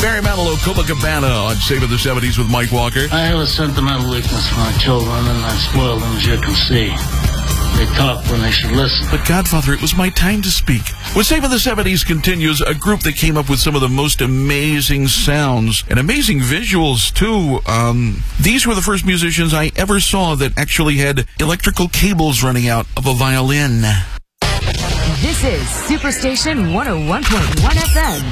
Barry Manilow, Copacabana on Save of the 70s with Mike Walker. I have a sentimental weakness for my children, and I spoil them, as you can see. They talk when they should listen. But Godfather, it was my time to speak. When Save of the 70s continues, a group that came up with some of the most amazing sounds and amazing visuals, too. These were the first musicians I ever saw that actually had electrical cables running out of a violin. This is Superstation 101.1 FM.